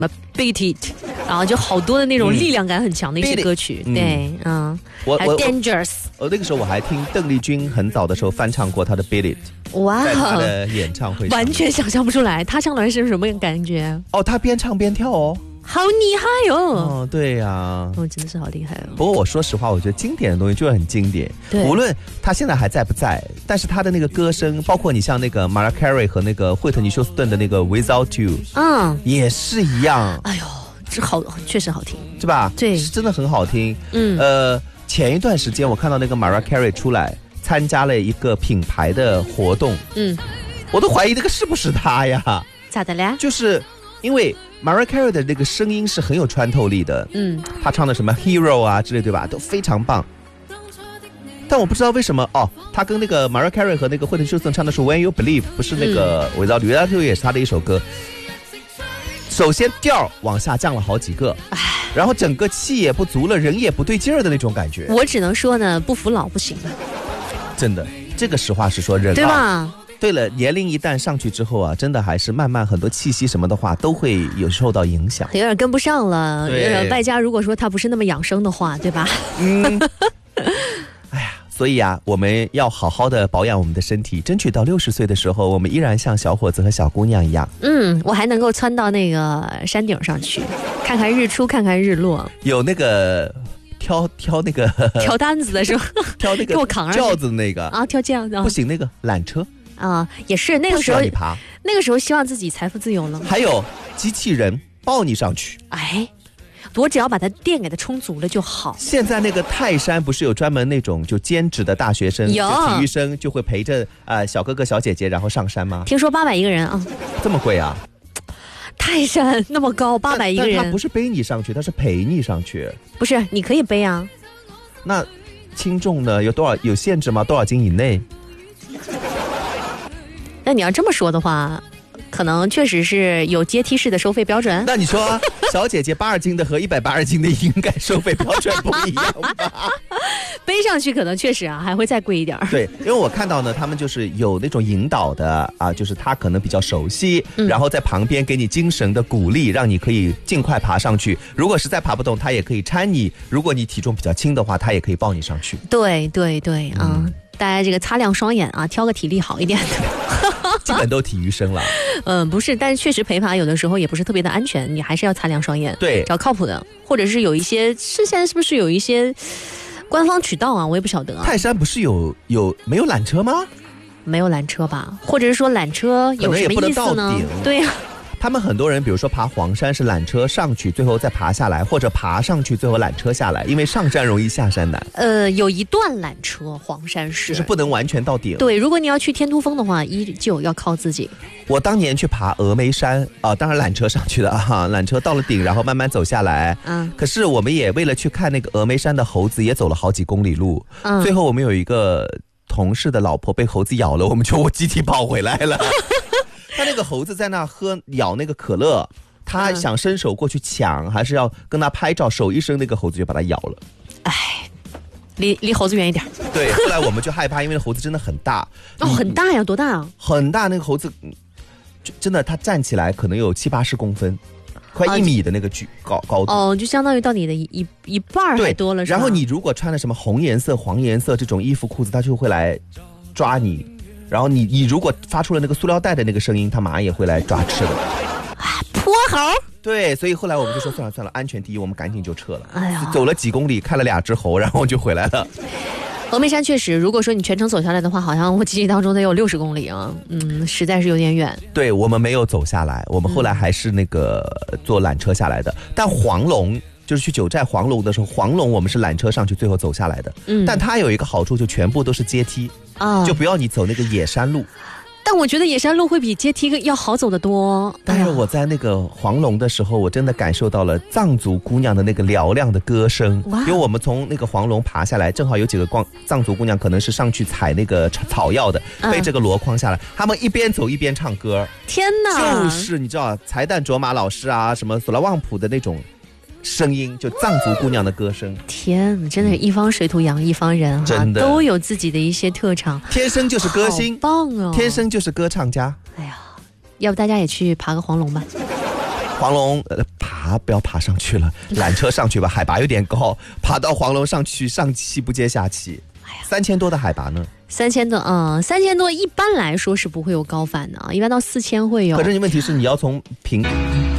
Beat It， 然后就好多的那种力量感很强的一些歌曲，对，还有 Dangerous。 那个时候我还听邓丽君很早的时候翻唱过她的 Beat It， 哇， 在她的演唱会上完全想象不出来，她唱的是什么感觉？ 哦，她边唱边跳哦。 好厉害哦！ 哦，对呀、 哦，真的是好厉害哦。 不过我说实话，我觉得经典的东西就是很经典，无论他现在还在不在，但是他的那个歌声，包括你像那个 Mariah Carey 和那个惠特尼休斯顿的那个 Without You， 也是一样。 哎呦，这好，确实好听， 是吧？ 对， 是真的很好听。前一段时间我看到那个 Mariah Carey 出来参加了一个品牌的活动，我都怀疑那个是不是他呀？ 咋的嘞？ 就是因为Mariah Carey 的那个声音是很有穿透力的，他唱的什么 Hero 啊之类，对吧？都非常棒。但我不知道为什么他跟那个 Mariah Carey 和那个惠特尼休斯顿唱的是 When You Believe， 不是那个Without You， 也是他的一首歌。首先调往下降了好几个，然后整个气也不足了，人也不对劲儿的那种感觉。 我只能说呢，不服老不行了。 真的，这个实话实说，人对吧？ 对了，年龄一旦上去之后啊，真的还是慢慢很多气息什么的话都会有受到影响， 有点跟不上了。外加如果说他不是那么养生的话，对吧？ 哎呀，所以啊，我们要好好的保养我们的身体，争取到60岁的时候，我们依然像小伙子和小姑娘一样。 我还能够窜到那个山顶上去，看看日出，看看日落。 有那个挑那个挑担子的时候， 挑那个给我扛上轿子那个啊，挑轿子不行，那个缆车。 也是那个时候你爬， 那个时候希望自己财富自由了。 还有机器人抱你上去， 我只要把它电给它充足了就好。 现在那个泰山不是有专门那种就兼职的大学生， 有体育生就会陪着小哥哥小姐姐然后上山吗？ 听说800一个人啊， 这么贵啊？ 泰山那么高，800一个人， 但他不是背你上去，他是陪你上去。 不是，你可以背啊。 那轻重呢？有限制吗？多少斤以内？ 那你要这么说的话，可能确实是有阶梯式的收费标准。 那你说小姐姐82斤的和180斤的应该收费标准不一样吧？ 背上去可能确实还会再贵一点。 对，因为我看到呢，他们就是有那种引导的就是他可能比较熟悉，然后在旁边给你精神的鼓励，让你可以尽快爬上去。如果实在爬不动，他也可以搀你。如果你体重比较轻的话，他也可以抱你上去。 对大家这个擦亮双眼挑个体力好一点的。 基本都体育生了。 不是，但是确实陪爬有的时候也不是特别的安全，你还是要擦亮双眼， 对， 找靠谱的，或者是有一些现在是不是有一些官方渠道我也不晓得泰山不是没有缆车吗？ 没有缆车吧，或者是说缆车有什么意思呢？对呀。 他们很多人比如说爬黄山是缆车上去最后再爬下来，或者爬上去最后缆车下来，因为上山容易下山难。 有一段缆车黄山是就是不能完全到顶。 对，如果你要去天突峰的话，依旧要靠自己。 我当年去爬峨眉山当然缆车上去的缆车到了顶然后慢慢走下来。可是我们也为了去看那个峨眉山的猴子也走了好几公里路。最后我们有一个同事的老婆被猴子咬了，我们就集体跑回来了。他那个猴子在那咬那个可乐，他想伸手过去抢，还是要跟他拍照，手一伸那个猴子就把他咬了。 离猴子远一点。 对，后来我们就害怕，因为猴子真的很大。 很大呀，多大啊？ 很大，那个猴子真的，他站起来可能有70-80公分，快1米的那个高度。 就相当于到你的一半还多了。 然后你如果穿了什么红颜色、黄颜色这种衣服裤子，他就会来抓你。然后你如果发出了那个塑料袋的那个声音，他马上也会来抓吃的。 泼猴。 对，所以后来我们就说算了，安全第一，我们赶紧就撤了。走了几公里，看了2只猴，然后就回来了。 峨眉山确实，如果说你全程走下来的话，好像我记忆当中得有60公里啊，实在是有点远。对， 我们没有走下来，我们后来还是那个坐缆车下来的。但黄龙就是去九寨黄龙的时候，黄龙我们是缆车上去，最后走下来的。但它有一个好处，就全部都是阶梯就不要你走那个野山路。 但我觉得野山路会比阶梯要好走得多。 但是我在那个黄龙的时候，我真的感受到了藏族姑娘的那个嘹亮的歌声。因为我们从那个黄龙爬下来，正好有几个藏族姑娘可能是上去采那个草药的，背这个箩筐下来，他们一边走一边唱歌。 天哪！ 就是你知道才旦卓玛老师什么索拉旺普的那种声音，就藏族姑娘的歌声。 天，真的是一方水土养一方人真的都有自己的一些特长， 天生就是歌星， 好棒哦！ 天生就是歌唱家。 哎呀，要不大家也去爬个黄龙吧？ 黄龙不要爬上去了，缆车上去吧，海拔有点高，爬到黄龙上去，上气不接下气。3000多的海拔呢 ？3000多，3000多一般来说是不会有高反的啊，一般到4000会有。 可是问题是你要从平。